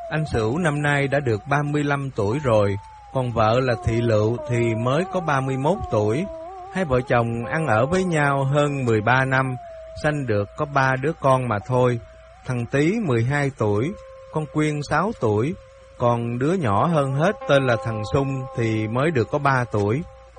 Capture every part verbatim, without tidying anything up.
Anh Sửu năm nay đã được ba mươi lăm tuổi rồi, còn vợ là Thị Lựu thì mới có ba mươi mốt tuổi. Hai vợ chồng ăn ở với nhau hơn mười ba năm, sanh được có ba đứa con mà thôi. Thằng Tý mười hai tuổi, con Quyên sáu tuổi, còn đứa nhỏ hơn hết tên là thằng Sung thì mới được có ba tuổi.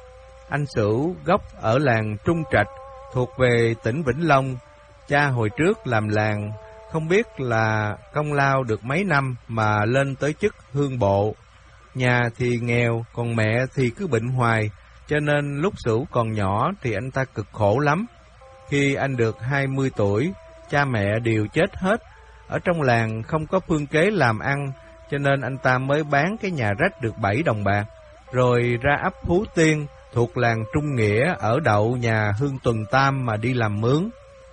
Anh Sửu gốc ở làng Trung Trạch, thuộc về tỉnh Vĩnh Long. Cha hồi trước làm làng, không biết là công lao được mấy năm mà lên tới chức hương bộ. Nhà thì nghèo, còn mẹ thì cứ bệnh hoài, cho nên lúc Sửu còn nhỏ thì anh ta cực khổ lắm. Khi anh được hai mươi tuổi, cha mẹ đều chết hết. Ở trong làng không có phương kế làm ăn, cho nên anh ta mới bán cái nhà rách được bảy đồng bạc, rồi ra ấp Phú Tiên thuộc làng Trung Nghĩa ở đậu nhà Hương Tuần Tam mà đi làm mướn.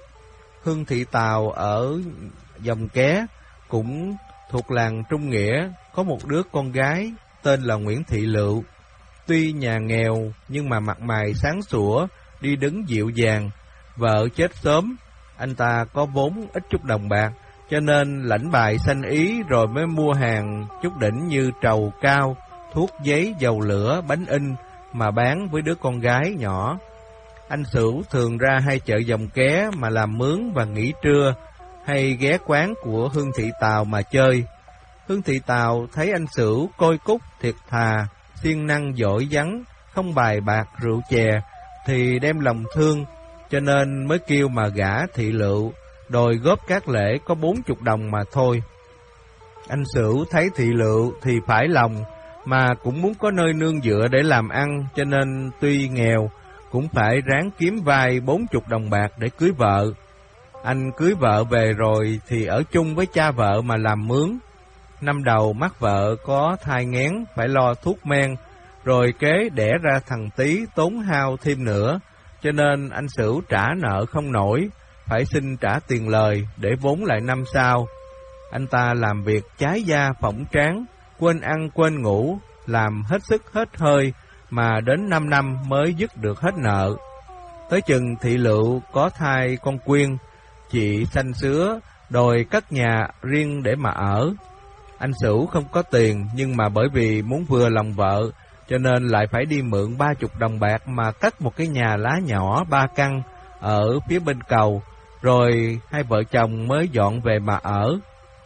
Hương Thị Tào ở Dòng Ké cũng thuộc làng Trung Nghĩa, có một đứa con gái tên là Nguyễn Thị Lựu. Tuy nhà nghèo nhưng mà mặt mày sáng sủa, đi đứng dịu dàng. Vợ chết sớm, anh ta có vốn ít chút đồng bạc, cho nên lãnh bài sanh ý rồi mới mua hàng chút đỉnh như trầu cao, thuốc giấy, dầu lửa, bánh in mà bán với đứa con gái nhỏ. Anh Sửu thường ra hai chợ Dòng Ké mà làm mướn và nghỉ trưa, hay ghé quán của Hương Thị Tào mà chơi. Hương Thị Tào thấy anh Sửu côi cút, thiệt thà, siêng năng giỏi vắng, không bài bạc rượu chè, thì đem lòng thương, cho nên mới kêu mà gả Thị Lựu, đòi góp các lễ có bốn chục đồng mà thôi. Anh Sửu thấy Thị Lựu thì phải lòng, mà cũng muốn có nơi nương dựa để làm ăn, cho nên tuy nghèo cũng phải ráng kiếm vay bốn chục đồng bạc để cưới vợ. Anh cưới vợ về rồi thì ở chung với cha vợ mà làm mướn. Năm đầu mắc vợ có thai nghén, phải lo thuốc men, rồi kế đẻ ra thằng Tý tốn hao thêm nữa, cho nên anh Sửu trả nợ không nổi, phải xin trả tiền lời để vốn lại năm sau. Anh ta làm việc trái da phỏng trán, quên ăn quên ngủ, làm hết sức hết hơi, mà đến năm năm mới dứt được hết nợ. Tới chừng Thị Lựu có thai con Quyên, chị sanh sứa đòi cất nhà riêng để mà ở. Anh Sửu không có tiền, nhưng mà bởi vì muốn vừa lòng vợ, cho nên lại phải đi mượn ba chục đồng bạc mà cất một cái nhà lá nhỏ ba căn ở phía bên cầu, rồi hai vợ chồng mới dọn về mà ở.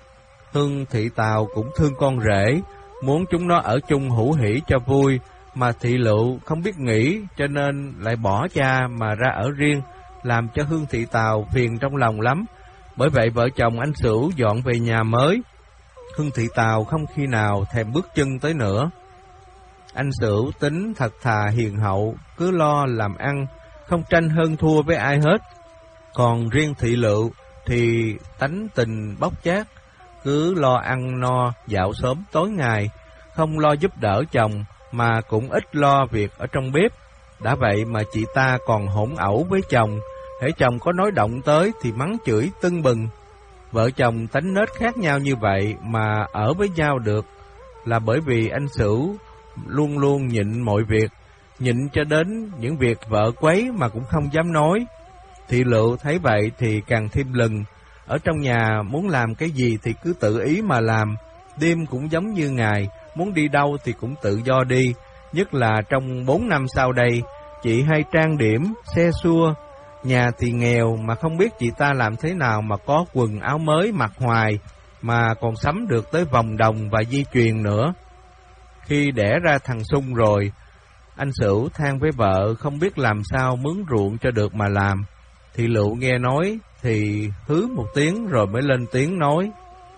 Hương Thị Tào cũng thương con rể, muốn chúng nó ở chung hữu hỉ cho vui, mà Thị Lựu không biết nghĩ, cho nên lại bỏ cha mà ra ở riêng, làm cho Hương Thị Tào phiền trong lòng lắm. Bởi vậy vợ chồng anh Sửu dọn về nhà mới. Hương Thị Tào không khi nào thèm bước chân tới nữa. Anh Sửu tính thật thà hiền hậu, cứ lo làm ăn, không tranh hơn thua với ai hết. Còn riêng Thị Lựu thì tánh tình bóc chác, cứ lo ăn no dạo sớm tối ngày, không lo giúp đỡ chồng, mà cũng ít lo việc ở trong bếp. Đã vậy mà chị ta còn hỗn ẩu với chồng, hễ chồng có nói động tới thì mắng chửi tưng bừng. Vợ chồng tánh nết khác nhau như vậy mà ở với nhau được, là bởi vì anh Sửu luôn luôn nhịn mọi việc, nhịn cho đến những việc vợ quấy mà cũng không dám nói. Thị Lựu thấy vậy thì càng thêm lừng, ở trong nhà muốn làm cái gì thì cứ tự ý mà làm, đêm cũng giống như ngày, muốn đi đâu thì cũng tự do đi. Nhất là trong bốn năm sau đây, chị hay trang điểm, xe xua, nhà thì nghèo mà không biết chị ta làm thế nào mà có quần áo mới mặc hoài, mà còn sắm được tới vòng đồng và dây chuyền nữa. Khi đẻ ra thằng Sung rồi, anh Sửu than với vợ không biết làm sao mướn ruộng cho được mà làm. Thị Lựu nghe nói thì hứ một tiếng rồi mới lên tiếng nói: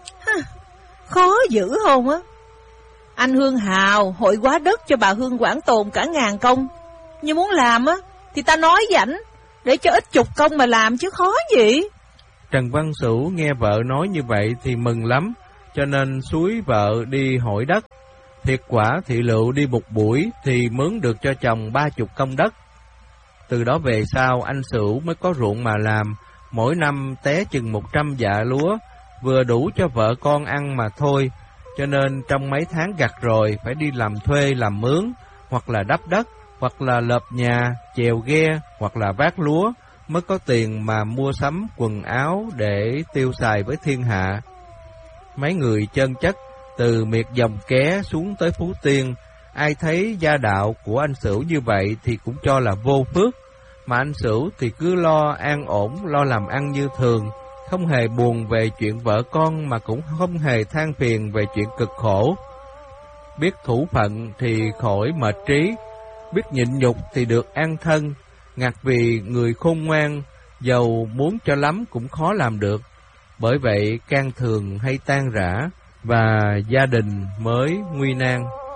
Khó dữ không á. Anh Hương hào hội quá đất cho bà Hương Quảng Tồn cả ngàn công, nhưng muốn làm á thì ta nói dảnh, để cho ít chục công mà làm chứ khó gì. Trần Văn Sửu nghe vợ nói như vậy thì mừng lắm, cho nên xúi vợ đi hỏi đất. Thiệt quả Thị Lựu đi một buổi thì mướn được cho chồng ba chục công đất. Từ đó về sau anh Sửu mới có ruộng mà làm, mỗi năm té chừng một trăm dạ lúa, vừa đủ cho vợ con ăn mà thôi. Cho nên trong mấy tháng gặt rồi phải đi làm thuê làm mướn, hoặc là đắp đất, hoặc là lợp nhà, chèo ghe, hoặc là vác lúa, mới có tiền mà mua sắm quần áo để tiêu xài với thiên hạ. Mấy người chân chất từ miệt dòng Ké xuống tới Phú Tiên, ai thấy gia đạo của anh Sửu như vậy thì cũng cho là vô phước, mà anh Sửu thì cứ lo an ổn, lo làm ăn như thường, không hề buồn về chuyện vợ con mà cũng không hề than phiền về chuyện cực khổ. Biết thủ phận thì khỏi mệt trí, biết nhịn nhục thì được an thân, ngặt vì người khôn ngoan, dầu muốn cho lắm cũng khó làm được. Bởi vậy can thường hay tan rã, và gia đình mới nguy nan.